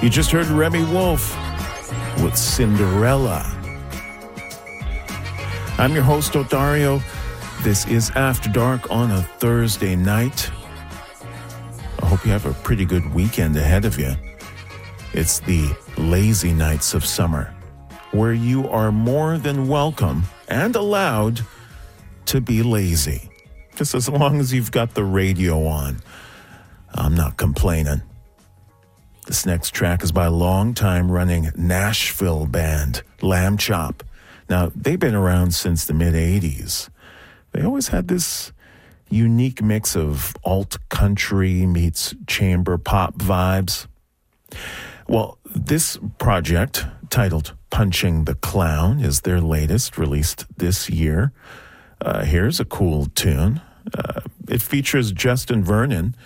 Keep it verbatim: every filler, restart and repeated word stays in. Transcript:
You just heard Remy Wolf with Cinderella. I'm your host, Odario. This is After Dark on a Thursday night. I hope you have a pretty good weekend ahead of you. It's the lazy nights of summer, where you are more than welcome and allowed to be lazy. Just as long as you've got the radio on. I'm not complaining. This next track is by a long-time running Nashville band, Lamb Chop. Now, they've been around since the mid-eighties. They always had this unique mix of alt-country meets chamber pop vibes. Well, this project, titled Punching the Clown, is their latest, released this year. Uh, here's a cool tune. Uh, it features Justin Vernon,